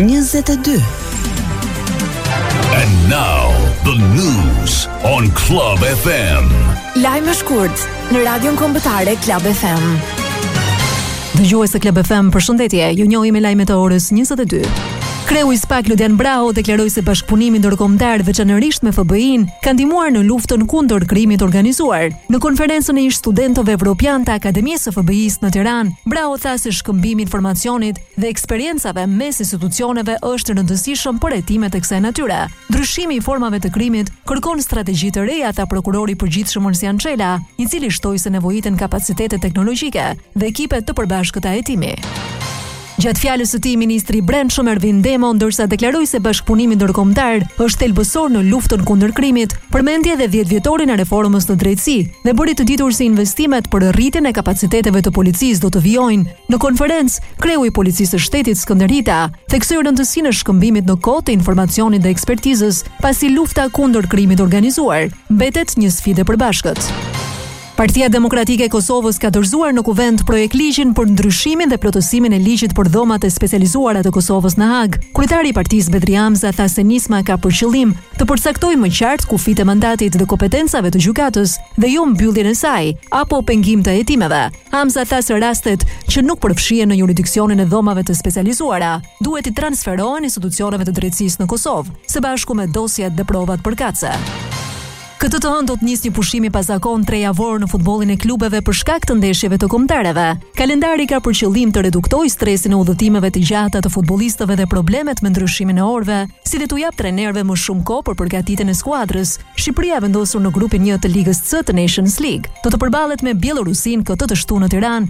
22. And now the news on Club FM. Lajme shkurt në radion kombëtare Club FM. Dëgjues të Club FM, përshëndetje. Ju njohim me lajmet e orës 22. Kreu i SPAK Ludian Braho deklaroi se bashkëpunimi ndërkombëtar veçanërisht me FBI-n ka ndihmuar në luftën kundër krimit organizuar. Në konferencën e ish studentëve evropian të Akademisë së FBI-s në Tiranë, Braho tha se shkëmbimi i informacionit dhe eksperiencave mes institucioneve është rëndësishëm për hetimet e kësaj natyre. Ndryshimi i formave të krimit kërkon strategji të reja, tha prokurori i përgjithshëm Orsian Çela, i cili shtoi se nevojiten kapacitete teknologjike dhe ekipe të përbashkëta hetimi. Gjatë fjalës së tij, ministri i Brendshëm Ervin Demo ndërsa deklaroi se bashkëpunimi ndërkombëtar është thelbësor në luftën kundër krimit, përmendi edhe 10 vjetorin e reformës në drejtësi dhe bëri të ditur se investimet për rritjen e kapaciteteve të policisë do të vijojnë. Në konferencë, kreu i policisë së shtetit Skënder Hita theksoi rëndësinë e shkëmbimit në kohë të informacionit dhe ekspertizës, pasi lufta kundër krimit organizuar mbetet një sfidë e përbashkët. Partia Demokratike e Kosovës ka dorëzuar në kuvent projekt ligjin për ndryshimin dhe plotësimin e ligjit për dhomat e specializuara të Kosovës në Hag. Kryetari i partisë Bedri Hamza tha se nisma ka për qëllim të përcaktojë më qartë kufit e mandatit dhe kompetencave të gjykatës dhe jo mbylljen e saj apo pengim të hetimeve. Hamza tha se rastet që nuk përfshihen në jurisdiksionin e dhomave të specializuara duhet i transferohen institucioneve të drejtësisë në Kosovë, së bashku me dosjet dhe provat përkatëse. Këtë të hënë do të nisë një pushim i pazakon 3 javor në futbollin e klubeve për shkak të ndeshjeve të kombëtareve. Kalendari ka për qëllim të reduktojë stresin e udhëtimeve të gjata të futbollistëve dhe problemet me ndryshimin e orëve, si dhe t'u jap trajnerëve më shumë kohë për përgatitjen e skuadrës. Shqipëria vendosur në grupin 1 të Ligës C të Nations League do të përballet me Bielorusin këtë të shtunë në Tiranë